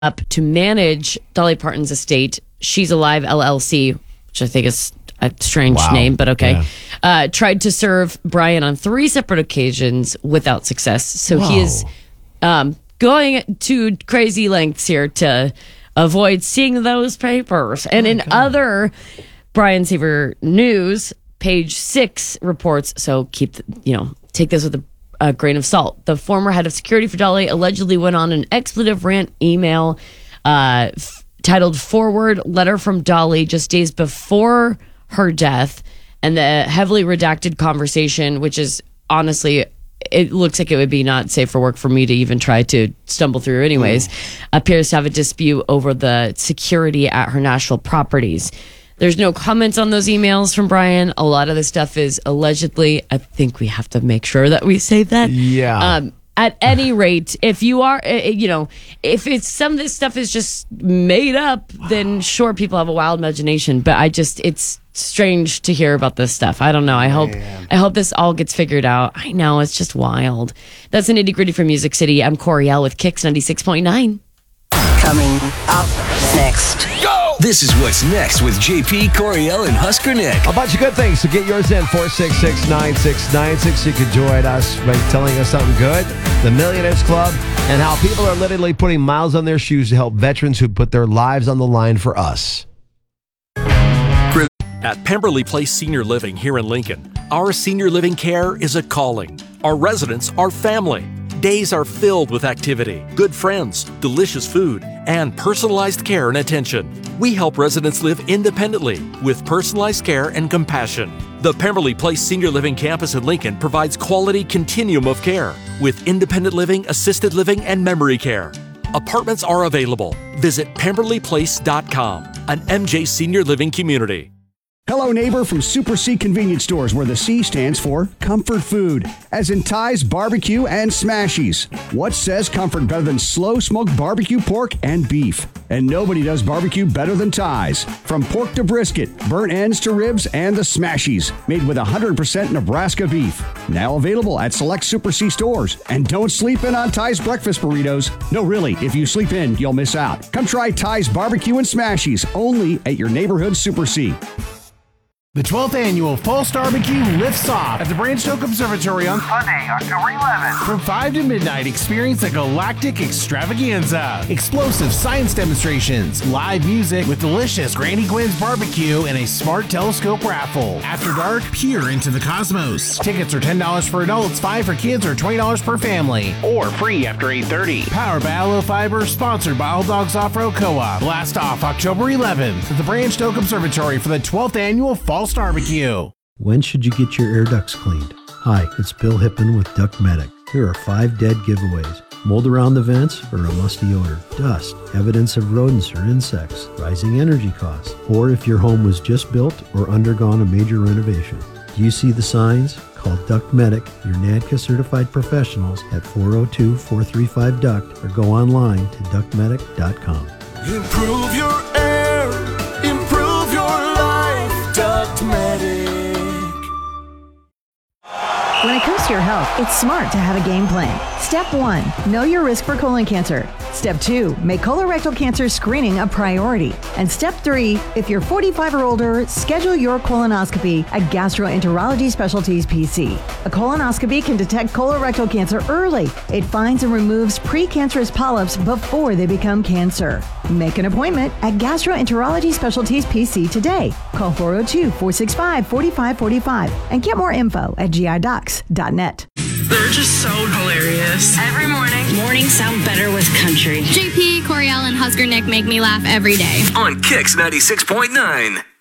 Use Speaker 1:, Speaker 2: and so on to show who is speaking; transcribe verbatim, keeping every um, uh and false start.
Speaker 1: up to manage Dolly Parton's estate. She's Alive L L C, which I think is a strange
Speaker 2: Wow.
Speaker 1: name, but okay.
Speaker 2: Yeah.
Speaker 1: Uh, tried to serve Brian on three separate occasions without success. So he
Speaker 2: Whoa.
Speaker 1: is um, going to crazy lengths here to avoid seeing those papers. And in other Brian Seaver news, Page Six reports. So keep the, you know take this with a, a grain of salt. The former head of security for Dolly allegedly went on an expletive rant email uh, f- titled "Forward Letter from Dolly" just days before her death, and the heavily redacted conversation, which is honestly, it looks like it would be not safe for work for me to even try to stumble through anyways, mm. appears to have a dispute over the security at her national properties. There's no comments on those emails from Brian. A lot of the stuff is allegedly. I think we have to make sure that we say that.
Speaker 2: Yeah.
Speaker 1: Um, at any rate, if you are, uh, you know, if it's some of this stuff is just made up, then sure, people have a wild imagination. But I just, it's strange to hear about this stuff. I don't know. I hope,
Speaker 2: Man.
Speaker 1: I hope this all gets figured out. I know, it's just wild. That's the nitty gritty from Music City. I'm Coriel with Kicks ninety-six point nine.
Speaker 3: Coming up next.
Speaker 4: This is what's next with J P, Coriel, and Husker Nick.
Speaker 2: A bunch of good things. So get yours in four six six, nine six nine six. You can join us by telling us something good, the Millionaires Club, and how people are literally putting miles on their shoes to help veterans who put their lives on the line for us.
Speaker 5: At Pemberley Place Senior Living here in Lincoln, our senior living care is a calling. Our residents are family. Days are filled with activity, good friends, delicious food, and personalized care and attention. We help residents live independently with personalized care and compassion. The Pemberley Place Senior Living Campus in Lincoln provides quality continuum of care with independent living, assisted living, and memory care. Apartments are available. Visit pemberley place dot com, an M J Senior Living community.
Speaker 6: Hello, neighbor from Super C Convenience Stores, where the C stands for comfort food, as in Ty's Barbecue and Smashies. What says comfort better than slow-smoked barbecue pork and beef? And nobody does barbecue better than Ty's. From pork to brisket, burnt ends to ribs, and the Smashies, made with one hundred percent Nebraska beef. Now available at select Super C stores. And don't sleep in on Ty's breakfast burritos. No, really, if you sleep in, you'll miss out. Come try Ty's Barbecue and Smashies, only at your neighborhood Super C.
Speaker 7: The twelfth Annual Fall Barbecue lifts off at the Branch Oak Observatory on
Speaker 8: Sunday, October eleventh.
Speaker 7: From five to midnight, experience a galactic extravaganza. Explosive science demonstrations, live music with delicious Granny Gwen's barbecue, and a smart telescope raffle. After dark, peer into the cosmos. Tickets are ten dollars for adults, five dollars for kids, or twenty dollars per family. Or free after eight thirty. Powered by Aloe Fiber, sponsored by All Dogs Off-Road Co-op. Blast off October eleventh at the Branch Oak Observatory for the twelfth Annual Fall Barbecue.
Speaker 9: When should you get your air ducts cleaned? Hi, it's Bill Hippen with Duct Medic. Here are five dead giveaways. Mold around the vents or a musty odor, dust, evidence of rodents or insects, rising energy costs, or if your home was just built or undergone a major renovation. Do you see the signs? Call Duct Medic, your N A D C A certified professionals at four oh two, four three five, duct or go online to duct medic dot com.
Speaker 10: Improve your air, improve your life, Duct Medic.
Speaker 11: When it comes to your health, it's smart to have a game plan. Step one, know your risk for colon cancer. Step two, make colorectal cancer screening a priority. And step three, if you're forty-five or older, schedule your colonoscopy at Gastroenterology Specialties P C. A colonoscopy can detect colorectal cancer early. It finds and removes precancerous polyps before they become cancer. Make an appointment at Gastroenterology Specialties P C today. Call four oh two, four six five, four five four five and get more info at G I docs dot net.
Speaker 12: They're just so hilarious.
Speaker 13: Every morning.
Speaker 14: Mornings sound better with country.
Speaker 15: J P, Coriel, and Husker Nick make me laugh every day.
Speaker 4: On Kicks ninety-six point nine.